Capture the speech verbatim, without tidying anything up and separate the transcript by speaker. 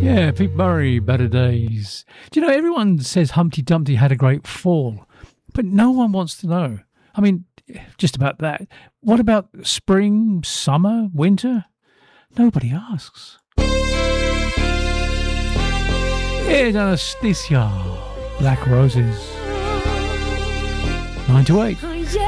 Speaker 1: Yeah, Pete Murray, Better Days. Do you know, everyone says Humpty Dumpty had a great fall, but no one wants to know. I mean, just about that. What about spring, summer, winter? Nobody asks. Here's Anastasia, Black Roses. Nine to eight.